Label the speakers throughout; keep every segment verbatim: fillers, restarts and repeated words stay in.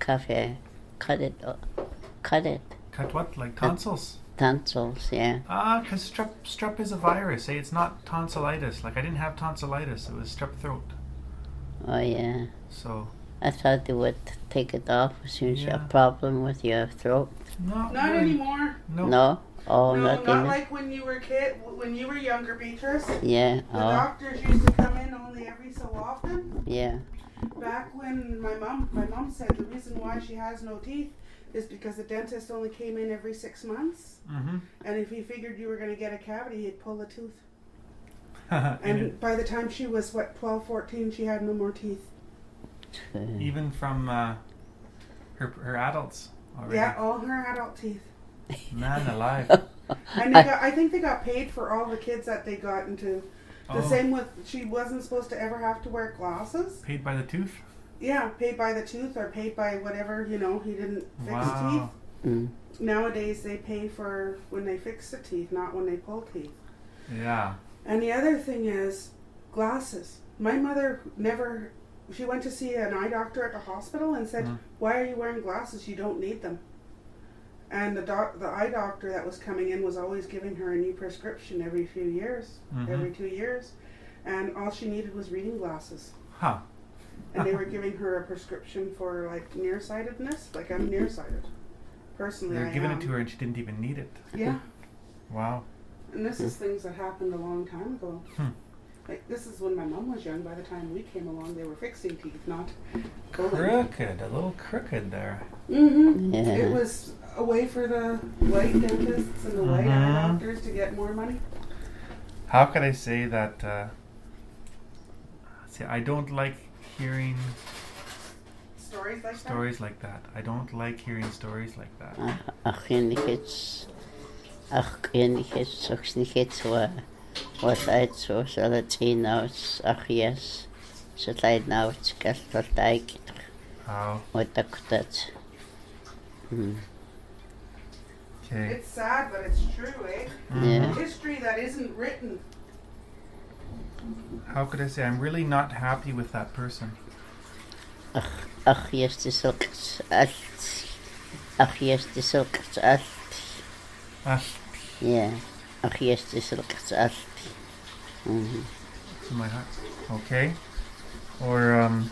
Speaker 1: coffee. Cut it. Cut it.
Speaker 2: Cut what? Like tonsils?
Speaker 1: Tonsils, yeah.
Speaker 2: Ah, because strep, strep is a virus. Eh? It's not tonsillitis. Like, I didn't have tonsillitis. It was strep throat.
Speaker 1: Oh, yeah.
Speaker 2: So...
Speaker 1: I thought they would take it off as soon as you
Speaker 2: Yeah.
Speaker 1: have a problem with your throat.
Speaker 2: No,
Speaker 3: Not
Speaker 2: really.
Speaker 3: anymore.
Speaker 2: No.
Speaker 1: No? Oh,
Speaker 3: no,
Speaker 1: not,
Speaker 3: not
Speaker 1: in
Speaker 3: like when you were kid, when you were younger, Beatrice.
Speaker 1: Yeah.
Speaker 3: The
Speaker 1: Oh,
Speaker 3: doctors used to come in only every so often.
Speaker 1: yeah.
Speaker 3: Back when my mom, my mom said the reason why she has no teeth is because the dentist only came in every six months,
Speaker 2: Mm-hmm.
Speaker 3: and if he figured you were going to get a cavity, he'd pull a tooth.
Speaker 2: and
Speaker 3: And by the time she was what twelve, fourteen, she had no more teeth.
Speaker 2: even from uh, her her adults already.
Speaker 3: Yeah, all her adult teeth.
Speaker 2: Man alive.
Speaker 3: And they got, I think they got paid for all the kids that they got into. The
Speaker 2: Oh,
Speaker 3: same with, she wasn't supposed to ever have to wear glasses.
Speaker 2: paid by the tooth?
Speaker 3: Yeah, paid by the tooth or paid by whatever, you know, he didn't fix
Speaker 2: Wow.
Speaker 3: teeth.
Speaker 1: Mm.
Speaker 3: Nowadays they pay for when they fix the teeth, not when they pull teeth.
Speaker 2: Yeah.
Speaker 3: And the other thing is glasses. My mother never, she went to see an eye doctor at the hospital and said,
Speaker 2: Mm.
Speaker 3: why are you wearing glasses? You don't need them. And the doc, the eye doctor that was coming in was always giving her a new prescription every few years,
Speaker 2: Mhm.
Speaker 3: every two years. And all she needed was reading glasses.
Speaker 2: Huh.
Speaker 3: And they were giving her a prescription for like nearsightedness. Like I'm nearsighted. Personally,
Speaker 2: They were
Speaker 3: I
Speaker 2: giving
Speaker 3: am.
Speaker 2: it to her and she didn't even need it.
Speaker 3: Yeah.
Speaker 2: Wow.
Speaker 3: And this is things that happened a long time ago.
Speaker 2: Hmm.
Speaker 3: Like this is when my mom was young. By the time we came along, they were fixing teeth, not pulling.
Speaker 2: Crooked. A little crooked there.
Speaker 3: Mm-hmm.
Speaker 1: Yeah.
Speaker 3: It was a way for the white dentists and the white eye
Speaker 2: Mhm.
Speaker 3: doctors to get more money.
Speaker 2: How could I say that? Uh, see, I don't like hearing
Speaker 3: Stories like
Speaker 2: stories like that. I don't like hearing stories like that.
Speaker 1: Ach, ach, je niet iets. Ach, je niet iets. Zoals niet iets wat. Wat uit zo zal het zien nou. Ach, yes. Zo leidt nou het skast wat ik.
Speaker 2: How?
Speaker 1: Wat ik dat. Hmm.
Speaker 3: that.
Speaker 2: Okay.
Speaker 3: It's sad, but it's true, eh?
Speaker 1: Yeah.
Speaker 3: History that isn't written.
Speaker 2: How could I say? I'm really not happy with that person.
Speaker 1: Ach, ach, yes, het is ook alt. Ach, yes, het is ook alt.
Speaker 2: Ah,
Speaker 1: Ja. Ach, yes, het is ook alt. Mhm.
Speaker 2: to my heart. Okay. Or um.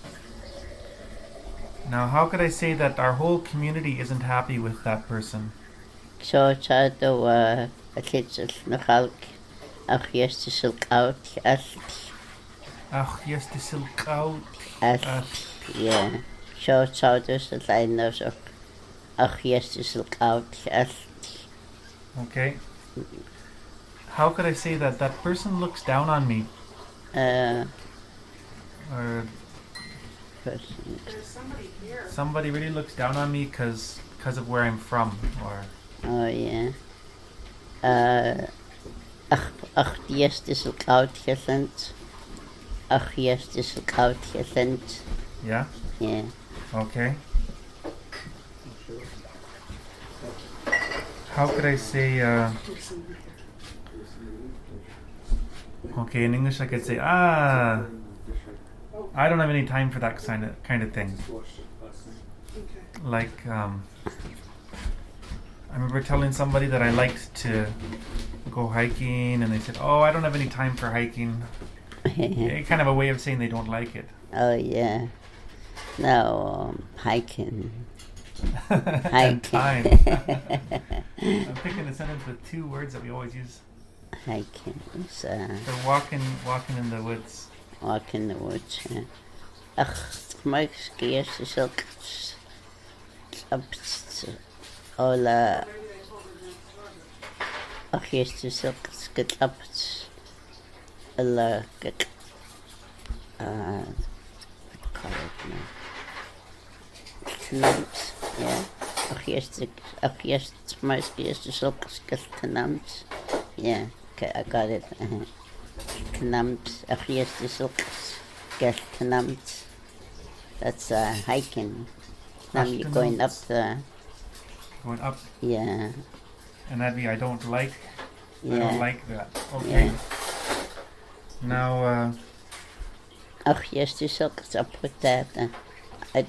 Speaker 2: Now, how could I say that our whole community isn't happy with that person?
Speaker 1: Zo zou het uh, het is nog ook. Ach, yes, het is ook oud. Alt.
Speaker 2: Ach, yes, the silk out.
Speaker 1: Alt.
Speaker 2: Ach.
Speaker 1: Ja. Zo zou dus het zijn nou zo. Ach, yes, het is ook oud. Alt.
Speaker 2: Okay. How could I say that that person looks down on me?
Speaker 1: Uh,
Speaker 2: Or
Speaker 3: There's somebody here.
Speaker 2: somebody really looks down on me because of where I'm from? Or
Speaker 1: oh ja. Uh, ach, ach, yes, het is ook oud gezend. Ach, yes, het is ook oud gezend.
Speaker 2: yeah?
Speaker 1: Ja.
Speaker 2: Okay. How could I say, uh, okay, in English I could say, ah, I don't have any time for that kind of, kind of thing.
Speaker 3: Okay.
Speaker 2: Like, um, I remember telling somebody that I liked to go hiking, and they said, oh, I don't have any time for hiking. Yeah, kind of a way of saying they don't like it.
Speaker 1: Oh yeah. No, um, hiking.
Speaker 2: And time.
Speaker 1: Hiking.
Speaker 2: I'm picking a sentence with two words that we always use.
Speaker 1: Hiking is uh,
Speaker 2: They're walking, walking in the woods.
Speaker 1: walk in the woods. Yeah. Ach, my skiers is ook up. Ola. Ach, yes, is ook geklapt. Ola, get. Uh, what call it now? Tenant, yeah. Ach, yes, ach, yes, my skiers is ook tenant. Yeah, okay, I got it. Uh-huh. Tenant, ach, yes, is ook tenant. That's uh, hiking. Now you're going up the,
Speaker 2: Going up,
Speaker 1: yeah,
Speaker 2: and that'd be I don't like. I
Speaker 1: yeah.
Speaker 2: don't like that. Okay.
Speaker 1: Yeah.
Speaker 2: Now, uh,
Speaker 1: Ach, yes, dus ook, I put that. Uh,